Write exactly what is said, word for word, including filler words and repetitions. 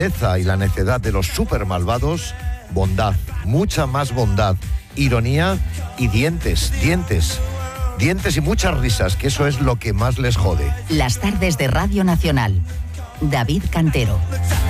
y la necedad de los super malvados, bondad, mucha más bondad, ironía y dientes, dientes, dientes y muchas risas, que eso es lo que más les jode. Las tardes de Radio Nacional. David Cantero.